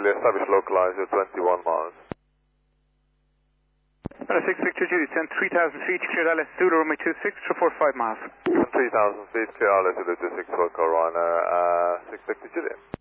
Julia, establish localizer 21 miles. 6 Victor Julia, send 3,000 feet, clear LS Zulu, runway 26, 345 miles. 3,000 feet, clear LS Zulu 26, Wilco Ryanair, 6 Victor Julia.